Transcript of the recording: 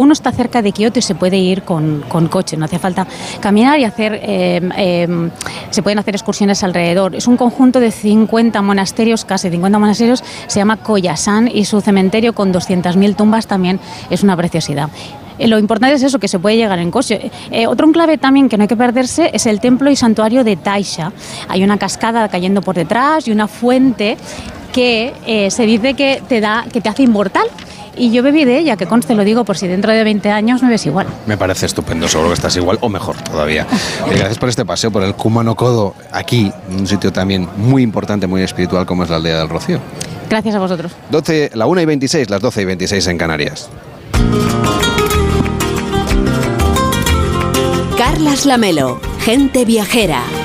uno está cerca de Kioto y se puede ir con coche, no hace falta caminar y se pueden hacer excursiones alrededor. Es un conjunto de 50 monasterios, casi 50 monasterios, se llama Koyasan, y su cementerio con 200.000 tumbas también es una preciosidad. Lo importante es eso, que se puede llegar en coche. Otro enclave también que no hay que perderse es el templo y santuario de Taisha. Hay una cascada cayendo por detrás y una fuente que se dice que te hace inmortal. Y yo bebí de ella, que conste, lo digo por si dentro de 20 años me ves igual. Me parece estupendo, seguro que estás igual o mejor todavía. Gracias por este paseo por el Kumano-Kodo, aquí, un sitio también muy importante, muy espiritual como es la Aldea del Rocío. Gracias a vosotros. La 1:26, las 12:26 en Canarias. Carlas Lamelo, Gente Viajera.